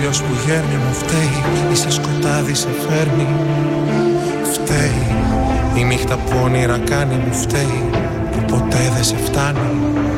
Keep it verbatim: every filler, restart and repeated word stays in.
ήλιος που γέρνει μου φταίει, ή σε σκοτάδι σε φέρνει. Φταίει η νύχτα που όνειρα κάνει, μου φταίει που ποτέ δεν σε φτάνει.